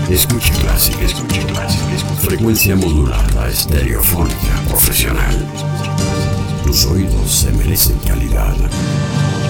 Escuche Classic, escuche Classic. Frecuencia modulada, estereofónica, profesional. Tus oídos se merecen calidad.